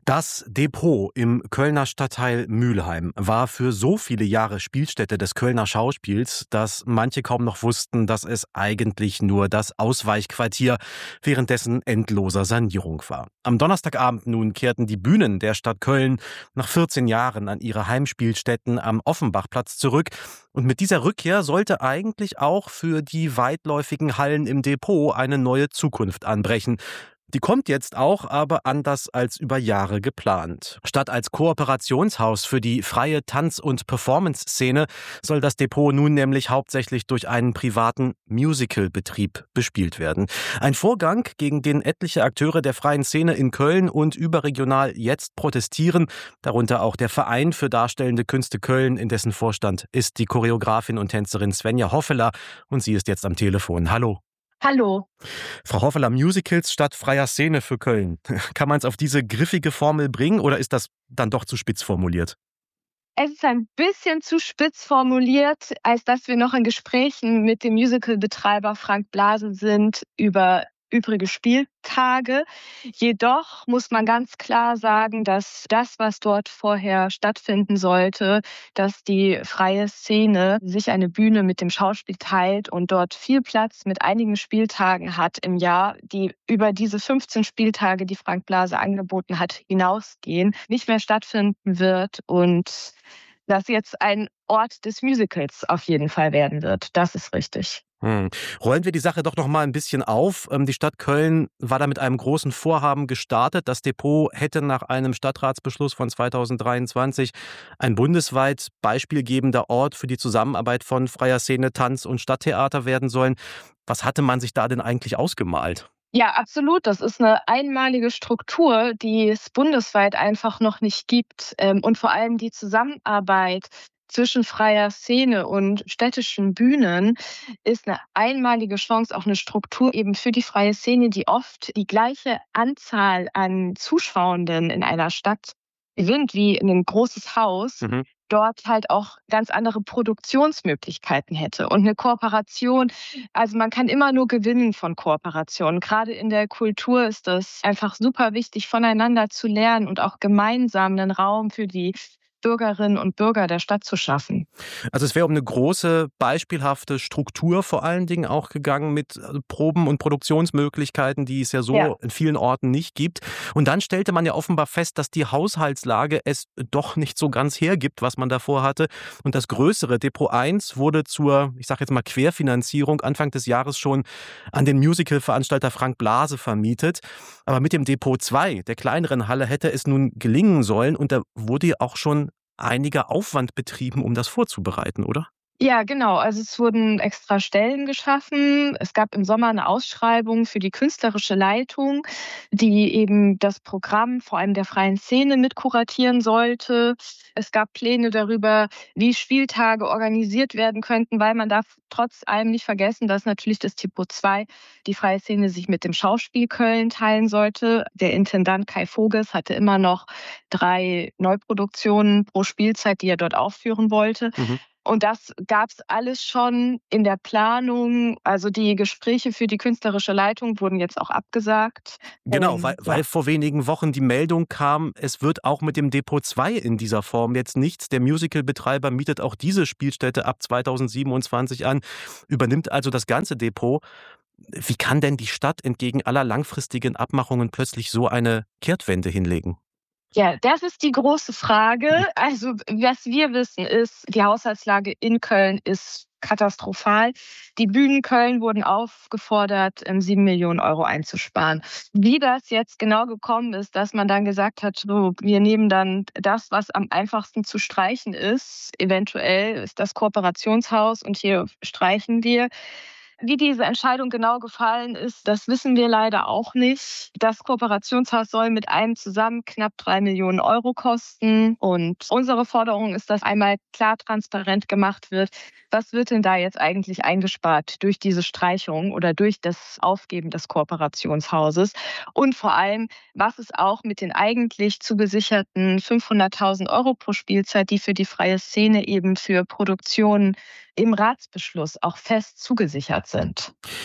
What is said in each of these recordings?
Das Depot im Kölner Stadtteil Mülheim war für so viele Jahre Spielstätte des Kölner Schauspiels, dass manche kaum noch wussten, dass es eigentlich nur das Ausweichquartier währenddessen endloser Sanierung war. Am Donnerstagabend nun kehrten die Bühnen der Stadt Köln nach 14 Jahren an ihre Heimspielstätten am Offenbachplatz zurück. Und mit dieser Rückkehr sollte eigentlich auch für die weitläufigen Hallen im Depot eine neue Zukunft anbrechen. Die kommt jetzt auch, aber anders als über Jahre geplant. Statt als Kooperationshaus für die freie Tanz- und Performance-Szene soll das Depot nun nämlich hauptsächlich durch einen privaten Musical-Betrieb bespielt werden. Ein Vorgang, gegen den etliche Akteure der freien Szene in Köln und überregional jetzt protestieren, darunter auch der Verein für Darstellende Künste Köln, in dessen Vorstand ist die Choreografin und Tänzerin Svenja Hoffeler, und sie ist jetzt am Telefon. Hallo. Hallo. Frau Hoffeler, Musicals statt freier Szene für Köln. Kann man es auf diese griffige Formel bringen oder ist das dann doch zu spitz formuliert? Es ist ein bisschen zu spitz formuliert, als dass wir noch in Gesprächen mit dem Musicalbetreiber Frank Blase sind über übrige Spieltage. Jedoch muss man ganz klar sagen, dass das, was dort vorher stattfinden sollte, dass die freie Szene sich eine Bühne mit dem Schauspiel teilt und dort viel Platz mit einigen Spieltagen hat im Jahr, die über diese 15 Spieltage, die Frank Blase angeboten hat, hinausgehen, nicht mehr stattfinden wird und dass jetzt ein Ort des Musicals auf jeden Fall werden wird. Das ist richtig. Rollen wir die Sache doch noch mal ein bisschen auf. Die Stadt Köln war da mit einem großen Vorhaben gestartet. Das Depot hätte nach einem Stadtratsbeschluss von 2023 ein bundesweit beispielgebender Ort für die Zusammenarbeit von freier Szene, Tanz und Stadttheater werden sollen. Was hatte man sich da denn eigentlich ausgemalt? Ja, absolut. Das ist eine einmalige Struktur, die es bundesweit einfach noch nicht gibt. Und vor allem die Zusammenarbeit zwischen freier Szene und städtischen Bühnen ist eine einmalige Chance, auch eine Struktur eben für die freie Szene, die oft die gleiche Anzahl an Zuschauenden in einer Stadt sind wie in ein großes Haus, dort halt auch ganz andere Produktionsmöglichkeiten hätte. Und eine Kooperation, also man kann immer nur gewinnen von Kooperationen. Gerade in der Kultur ist es einfach super wichtig, voneinander zu lernen und auch gemeinsam einen Raum für die Bürgerinnen und Bürger der Stadt zu schaffen. Also es wäre um eine große, beispielhafte Struktur vor allen Dingen auch gegangen mit Proben- und Produktionsmöglichkeiten, die es ja so in vielen Orten nicht gibt. Und dann stellte man ja offenbar fest, dass die Haushaltslage es doch nicht so ganz hergibt, was man davor hatte. Und das größere Depot 1 wurde zur, ich sage jetzt mal, Querfinanzierung Anfang des Jahres schon an den Musical-Veranstalter Frank Blase vermietet. Aber mit dem Depot 2, der kleineren Halle, hätte es nun gelingen sollen. Und da wurde ja auch schon einiger Aufwand betrieben, um das vorzubereiten, oder? Ja, genau. Also es wurden extra Stellen geschaffen. Es gab im Sommer eine Ausschreibung für die künstlerische Leitung, die eben das Programm vor allem der freien Szene mit kuratieren sollte. Es gab Pläne darüber, wie Spieltage organisiert werden könnten, weil man darf trotz allem nicht vergessen, dass natürlich das Typo 2 die freie Szene sich mit dem Schauspiel Köln teilen sollte. Der Intendant Kai Voges hatte immer noch 3 Neuproduktionen pro Spielzeit, die er dort aufführen wollte. Und das gab's alles schon in der Planung. Also die Gespräche für die künstlerische Leitung wurden jetzt auch abgesagt. Genau, weil vor wenigen Wochen die Meldung kam, es wird auch mit dem Depot 2 in dieser Form jetzt nichts. Der Musicalbetreiber mietet auch diese Spielstätte ab 2027 an, übernimmt also das ganze Depot. Wie kann denn die Stadt entgegen aller langfristigen Abmachungen plötzlich so eine Kehrtwende hinlegen? Ja, das ist die große Frage. Also, was wir wissen, ist, die Haushaltslage in Köln ist katastrophal. Die Bühnen Köln wurden aufgefordert, 7 Millionen Euro einzusparen. Wie das jetzt genau gekommen ist, dass man dann gesagt hat, so, wir nehmen dann das, was am einfachsten zu streichen ist, eventuell ist das Kooperationshaus und hier streichen wir. Wie diese Entscheidung genau gefallen ist, das wissen wir leider auch nicht. Das Kooperationshaus soll mit einem zusammen knapp 3 Millionen Euro kosten. Und unsere Forderung ist, dass einmal klar transparent gemacht wird, was wird denn da jetzt eigentlich eingespart durch diese Streichung oder durch das Aufgeben des Kooperationshauses? Und vor allem, was ist auch mit den eigentlich zugesicherten 500.000 Euro pro Spielzeit, die für die freie Szene eben für Produktionen im Ratsbeschluss auch fest zugesichert sind?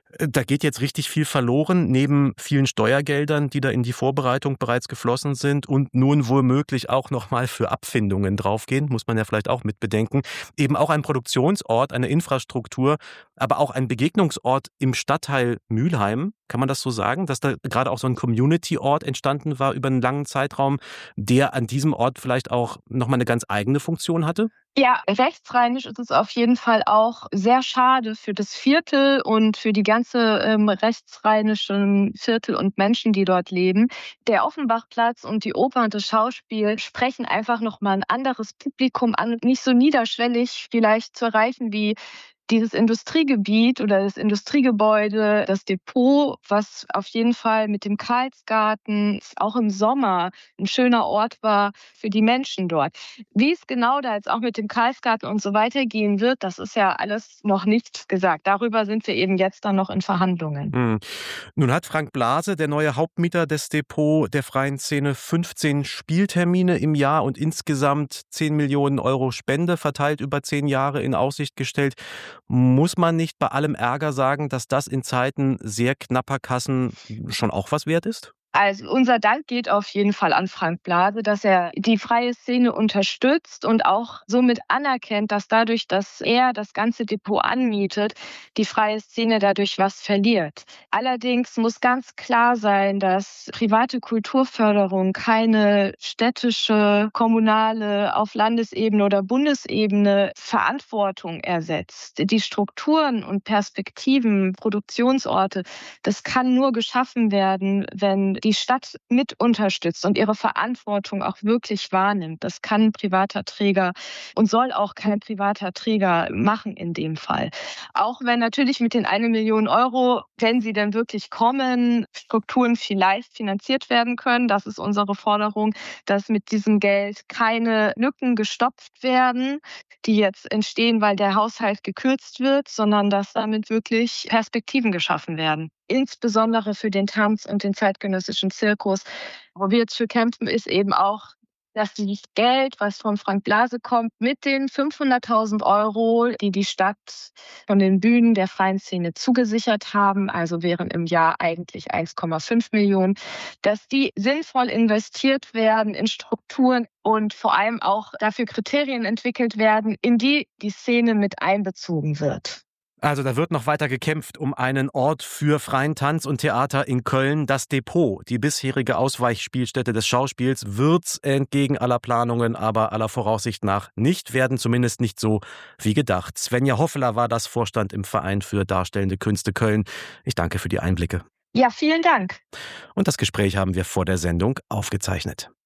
Da geht jetzt richtig viel verloren, neben vielen Steuergeldern, die da in die Vorbereitung bereits geflossen sind und nun womöglich auch nochmal für Abfindungen draufgehen, muss man ja vielleicht auch mit bedenken. Eben auch ein Produktionsort, eine Infrastruktur, aber auch ein Begegnungsort im Stadtteil Mülheim. Kann man das so sagen, dass da gerade auch so ein Community-Ort entstanden war über einen langen Zeitraum, der an diesem Ort vielleicht auch nochmal eine ganz eigene Funktion hatte? Ja, rechtsrheinisch ist es auf jeden Fall auch sehr schade für das Viertel und für die ganze rechtsrheinischen Viertel und Menschen, die dort leben. Der Offenbachplatz und die Oper und das Schauspiel sprechen einfach noch mal ein anderes Publikum an, nicht so niederschwellig vielleicht zu erreichen wie dieses Industriegebiet oder das Industriegebäude, das Depot, was auf jeden Fall mit dem Karlsgarten auch im Sommer ein schöner Ort war für die Menschen dort. Wie es genau da jetzt auch mit dem Karlsgarten und so weitergehen wird, das ist ja alles noch nicht gesagt. Darüber sind wir eben jetzt dann noch in Verhandlungen. Nun hat Frank Blase, der neue Hauptmieter des Depot der freien Szene, 15 Spieltermine im Jahr und insgesamt 10 Millionen Euro Spende verteilt über 10 Jahre in Aussicht gestellt. Muss man nicht bei allem Ärger sagen, dass das in Zeiten sehr knapper Kassen schon auch was wert ist? Also unser Dank geht auf jeden Fall an Frank Blase, dass er die freie Szene unterstützt und auch somit anerkennt, dass dadurch, dass er das ganze Depot anmietet, die freie Szene dadurch was verliert. Allerdings muss ganz klar sein, dass private Kulturförderung keine städtische, kommunale, auf Landesebene oder Bundesebene Verantwortung ersetzt. Die Strukturen und Perspektiven, Produktionsorte, das kann nur geschaffen werden, wenn die Stadt mit unterstützt und ihre Verantwortung auch wirklich wahrnimmt. Das kann ein privater Träger und soll auch kein privater Träger machen in dem Fall. Auch wenn natürlich mit den 1 Million Euro, wenn sie denn wirklich kommen, Strukturen vielleicht finanziert werden können. Das ist unsere Forderung, dass mit diesem Geld keine Lücken gestopft werden, die jetzt entstehen, weil der Haushalt gekürzt wird, sondern dass damit wirklich Perspektiven geschaffen werden. Insbesondere für den Tanz und den zeitgenössischen Zirkus. Wo wir jetzt für kämpfen, ist eben auch, dass dieses Geld, was von Frank Blase kommt, mit den 500.000 Euro, die die Stadt von den Bühnen der freien Szene zugesichert haben, also wären im Jahr eigentlich 1,5 Millionen, dass die sinnvoll investiert werden in Strukturen und vor allem auch dafür Kriterien entwickelt werden, in die die Szene mit einbezogen wird. Also da wird noch weiter gekämpft um einen Ort für freien Tanz und Theater in Köln. Das Depot, die bisherige Ausweichspielstätte des Schauspiels, wird's entgegen aller Planungen, aber aller Voraussicht nach nicht werden, zumindest nicht so wie gedacht. Svenja Hoffeler war das Vorstand im Verein für Darstellende Künste Köln. Ich danke für die Einblicke. Ja, vielen Dank. Und das Gespräch haben wir vor der Sendung aufgezeichnet.